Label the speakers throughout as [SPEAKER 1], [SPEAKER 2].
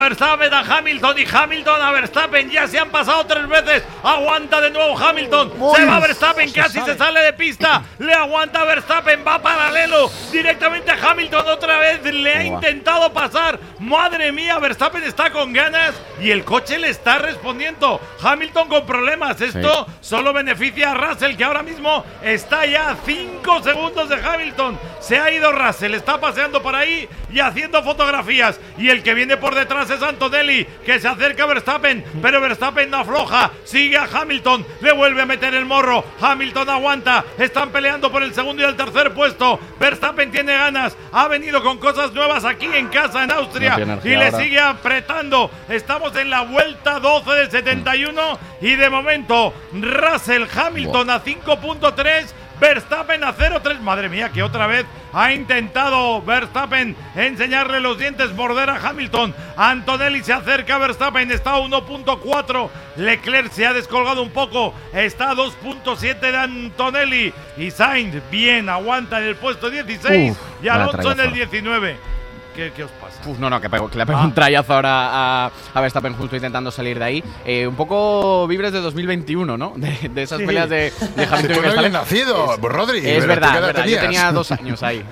[SPEAKER 1] Verstappen a Hamilton y Hamilton a Verstappen. Ya se han pasado 3 veces. Aguanta de nuevo Hamilton. Se va Verstappen, casi se sale de pista. Le aguanta Verstappen, va paralelo directamente a Hamilton. Otra vez le ha intentado pasar. Madre mía, Verstappen está con ganas y el coche le está respondiendo. Hamilton con problemas. Esto solo beneficia a Russell, que ahora mismo está ya a 5 segundos de Hamilton. Se ha ido Russell, está paseando por ahí y haciendo fotografías. Y el que viene por detrás es Antonelli, que se acerca a Verstappen, pero Verstappen no afloja, sigue a Hamilton, le vuelve a meter el morro. Hamilton aguanta, están peleando por el segundo y el tercer puesto. Verstappen tiene ganas, ha venido con cosas nuevas aquí en casa en Austria y le sigue apretando. Estamos en la vuelta 12 de 71 y de momento Russell, Hamilton a 5.3, Verstappen a 0.3. Madre mía, que otra vez ha intentado Verstappen enseñarle los dientes, morder a Hamilton. Antonelli se acerca a Verstappen, está a 1.4. Leclerc se ha descolgado un poco, está a 2.7 de Antonelli. Y Sainz, bien, aguanta en el puesto 16 y Alonso en el 19. ¿Qué os pasa?
[SPEAKER 2] No, que le ha pegado un trayazo ahora a Verstappen justo intentando salir de ahí. Un poco vibres de 2021, ¿no? De esas peleas de Hamilton.
[SPEAKER 3] Tú no habías nacido, Rodri.
[SPEAKER 2] Es verdad. Yo tenía 2 años ahí.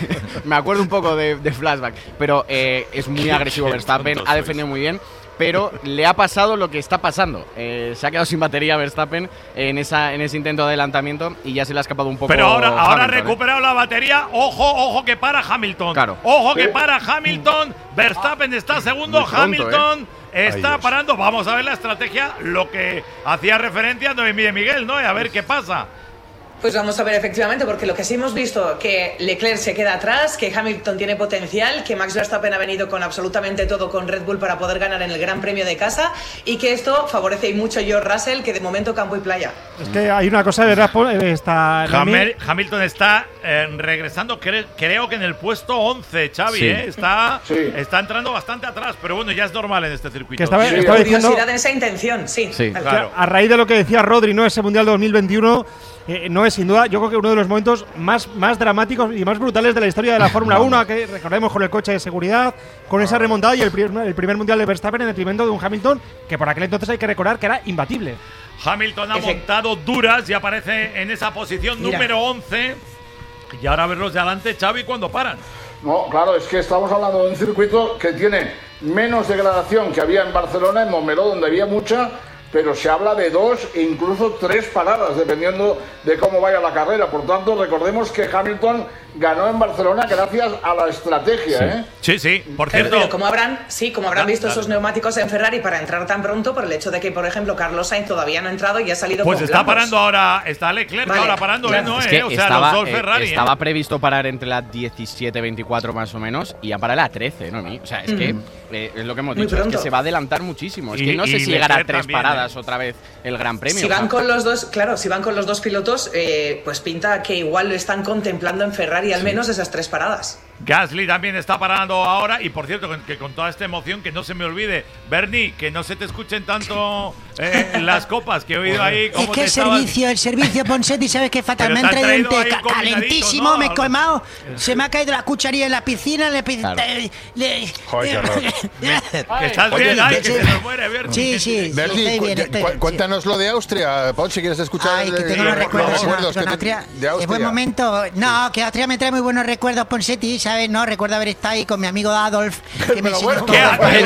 [SPEAKER 2] Me acuerdo un poco de flashback. Pero es muy agresivo Verstappen, ha defendido muy bien. Pero le ha pasado lo que está pasando. Se ha quedado sin batería Verstappen en ese intento de adelantamiento y ya se le ha escapado un poco.
[SPEAKER 1] Pero ahora ha recuperado la batería. Ojo que para Hamilton.
[SPEAKER 2] Claro.
[SPEAKER 1] Ojo que para Hamilton. Verstappen está segundo.
[SPEAKER 2] Muy pronto,
[SPEAKER 1] Hamilton está parando. Vamos a ver la estrategia. Lo que hacía referencia a Noemí de Miguel, ¿no? A ver qué pasa.
[SPEAKER 4] Pues vamos a ver efectivamente, porque lo que sí hemos visto, que Leclerc se queda atrás, que Hamilton tiene potencial, que Max Verstappen ha venido con absolutamente todo con Red Bull para poder ganar en el Gran Premio de casa y que esto favorece y mucho a George Russell, que de momento campo y playa.
[SPEAKER 5] Es que hay una cosa de verdad,
[SPEAKER 1] Hamilton está regresando, creo que en el puesto 11, Xavi, está entrando bastante atrás, pero bueno, ya es normal en este circuito.
[SPEAKER 5] Estaba
[SPEAKER 4] curiosidad diciendo, en esa intención, sí.
[SPEAKER 1] Claro.
[SPEAKER 5] A raíz de lo que decía Rodri, ¿no? Ese Mundial 2021 no es sin duda, yo creo que uno de los momentos más dramáticos y más brutales de la historia de la Fórmula 1, que recordemos con el coche de seguridad, con esa remontada y el primer Mundial de Verstappen en detrimento de un Hamilton que por aquel entonces hay que recordar que era imbatible.
[SPEAKER 1] Hamilton ha montado duras y aparece en esa posición número 11. Y ahora verlos de adelante, Xavi, cuando paran.
[SPEAKER 6] No, claro, es que estamos hablando de un circuito que tiene menos degradación que había en Barcelona, en Montmeló, donde había mucha, pero se habla de 2 e incluso 3 paradas, dependiendo de cómo vaya la carrera. Por tanto, recordemos que Hamilton ganó en Barcelona gracias a la estrategia,
[SPEAKER 1] Sí, por cierto.
[SPEAKER 4] Pero como habrán visto esos neumáticos en Ferrari para entrar tan pronto, por el hecho de que, por ejemplo, Carlos Sainz todavía no ha entrado y ha salido
[SPEAKER 1] pues
[SPEAKER 4] con
[SPEAKER 1] está
[SPEAKER 4] blancos.
[SPEAKER 1] parando ahora, está Leclerc ahora parando, ¿no?
[SPEAKER 2] Es que
[SPEAKER 1] o sea, los dos Ferrari.
[SPEAKER 2] Estaba previsto parar entre las 17-24 más o menos y ya para la 13, ¿no? O sea, es que es lo que hemos dicho, es que se va a adelantar muchísimo. Es que no sé si llegará a 3 paradas otra vez el Gran Premio.
[SPEAKER 4] Si van con los dos pilotos, pues pinta que igual lo están contemplando en Ferrari al menos esas 3 paradas.
[SPEAKER 1] Gasly también está parando ahora y por cierto que con toda esta emoción que no se me olvide, Bernie, que no se te escuchen tanto las copas que he oído ahí.
[SPEAKER 7] Es que el servicio Ponseti, sabes que fatal, me han traído un té calentísimo, ¿no? Me he quemado, se me ha caído la cucharilla en la piscina,
[SPEAKER 3] Joder,
[SPEAKER 1] que estás bien, que se nos muere, Bernie.
[SPEAKER 7] Sí,
[SPEAKER 3] Bernie,
[SPEAKER 7] estoy bien,
[SPEAKER 3] cuéntanos lo de Austria, Pons, si quieres escuchar.
[SPEAKER 7] Ay, que tengo unos recuerdos
[SPEAKER 3] de
[SPEAKER 7] Austria.
[SPEAKER 3] Austria.
[SPEAKER 7] De buen momento. No, que Austria me trae muy buenos recuerdos, Ponseti, ¿sabes? No, recuerdo haber estado ahí con mi amigo Adolf, que me enseñó todo.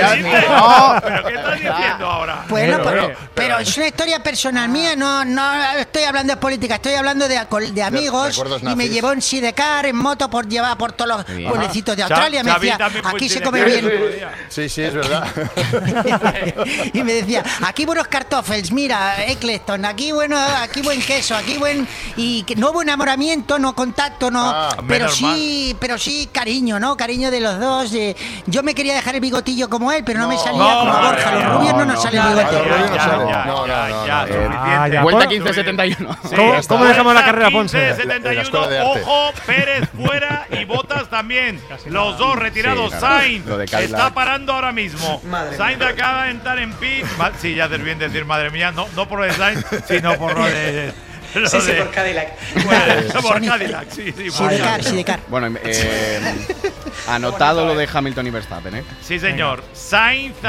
[SPEAKER 1] ¿Pero qué estás diciendo ahora?
[SPEAKER 7] Bueno, pero es una historia personal mía, no estoy hablando de política, estoy hablando de amigos, y me llevó en sidecar, en moto, por todos los pueblecitos de Australia. Me decía, aquí se come bien.
[SPEAKER 3] Sí, es verdad.
[SPEAKER 7] Y me decía, aquí buenos cartofels, mira, Eccleston, aquí buen queso, aquí y que no hubo enamoramiento, no contacto, pero sí cariño, ¿no? Cariño de los dos. Yo me quería dejar el bigotillo como él, pero no me salía como Borja. Los rubios no nos sale el bigote.
[SPEAKER 1] Ya.
[SPEAKER 2] Vuelta 15-71.
[SPEAKER 5] ¿Cómo dejamos la carrera, Ponce?
[SPEAKER 1] 15-71, ojo, Pérez fuera y Bottas también. Los dos retirados. Sainz está parando ahora mismo. Sainz acaba de entrar en pit. Sí, ya haces bien decir madre mía, no por lo de Sainz, sino por lo de...
[SPEAKER 4] Sí, por Cadillac.
[SPEAKER 1] Por Cadillac, sí.
[SPEAKER 7] Sidecar.
[SPEAKER 2] Bueno, anotado lo de Hamilton y Verstappen,
[SPEAKER 1] Sí, señor. Sainz